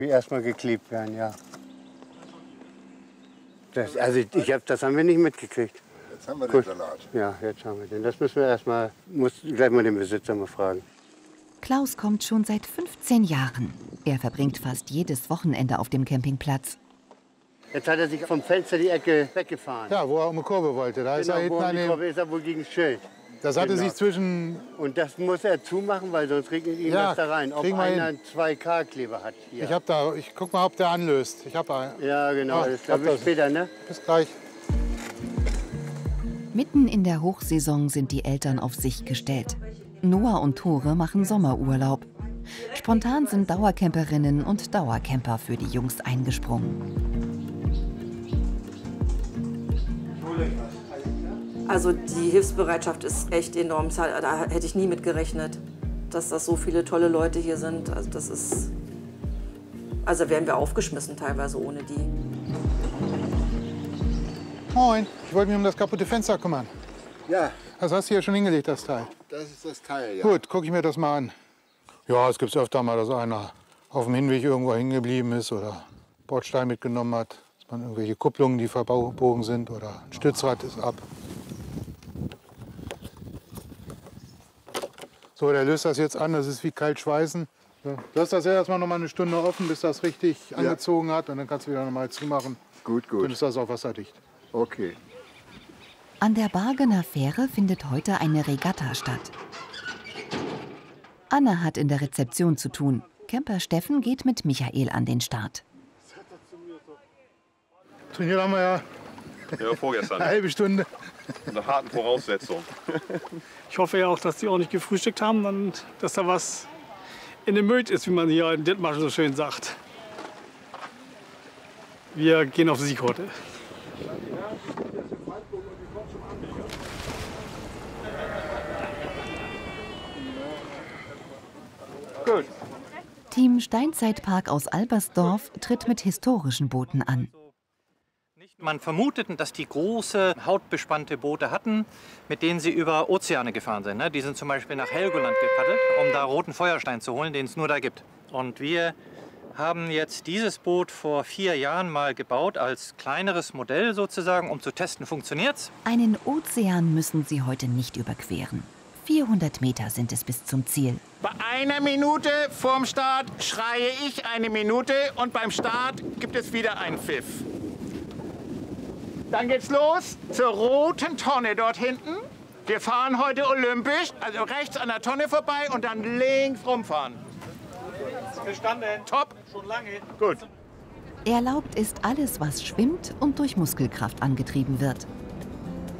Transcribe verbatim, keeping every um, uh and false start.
Die erstmal geklebt werden, ja. Das, also ich hab, das haben wir nicht mitgekriegt. Jetzt haben wir Gut. den Salat. Ja, jetzt haben wir den. Das müssen wir erstmal, muss gleich mal den Besitzer mal fragen. Klaus kommt schon seit fünfzehn Jahren. Er verbringt fast jedes Wochenende auf dem Campingplatz. Jetzt hat er sich vom Fenster die Ecke weggefahren. Ja, wo er um eine Kurve wollte. Da ist Genau, er hinten wo er an die dem, Kurve ist er wohl gegen das Schild. das hatte Genau. sich zwischen... Und das muss er zumachen, weil sonst regnet ihm Ja, das da rein. Ob kriegen wir einer hin. einen zwei K Kleber hat hier. Ich hab da, ich guck mal, ob der anlöst. Ich hab da. Ja, genau. Ah, das glaube hab ich das. später, ne? Bis gleich. Mitten in der Hochsaison sind die Eltern auf sich gestellt. Noah und Tore machen Sommerurlaub. Spontan sind Dauercamperinnen und Dauercamper für die Jungs eingesprungen. Also die Hilfsbereitschaft ist echt enorm. Da hätte ich nie mit gerechnet, dass das so viele tolle Leute hier sind. Also das ist, also wären wir aufgeschmissen teilweise ohne die. Moin, ich wollte mich um das kaputte Fenster kümmern. Ja, Das hast du hier schon hingelegt, das Teil. das ist das Teil, ja. Gut, gucke ich mir das mal an. Ja, es gibt öfter mal, dass einer auf dem Hinweg irgendwo hängen geblieben ist oder Bordstein mitgenommen hat. Dass man irgendwelche Kupplungen, die verbogen sind oder ein Stützrad ist ab. So, der löst das jetzt an, das ist wie kalt schweißen. So, du hast das ja erstmal noch mal eine Stunde offen, bis das richtig Ja. angezogen hat und dann kannst du wieder noch mal zumachen. Gut, Dann gut. ist das auch wasserdicht. Okay. An der Bargener Fähre findet heute eine Regatta statt. Anna hat in der Rezeption zu tun. Camper Steffen geht mit Michael an den Start. Trainiert haben wir ja Ja, vorgestern. eine halbe Stunde. Unter harten Voraussetzungen. Ich hoffe ja auch, dass die auch nicht gefrühstückt haben und dass da was in dem Möd ist, wie man hier in Dithmarschen so schön sagt. Wir gehen auf Sieg heute. Gut. Team Steinzeitpark aus Albersdorf tritt mit historischen Booten an. Man vermutet, dass die große hautbespannte Boote hatten, mit denen sie über Ozeane gefahren sind. Die sind zum Beispiel nach Helgoland gepaddelt, um da roten Feuerstein zu holen, den es nur da gibt. Und wir haben jetzt dieses Boot vor vier Jahren mal gebaut, als kleineres Modell sozusagen, um zu testen, funktioniert's. Einen Ozean müssen sie heute nicht überqueren. vierhundert Meter sind es bis zum Ziel. Bei einer Minute vorm Start schreie ich eine Minute und beim Start gibt es wieder einen Pfiff. Dann geht's los zur roten Tonne dort hinten. Wir fahren heute olympisch, also rechts an der Tonne vorbei und dann links rumfahren. Verstanden. Top. Schon lange. Gut. Erlaubt ist alles, was schwimmt und durch Muskelkraft angetrieben wird.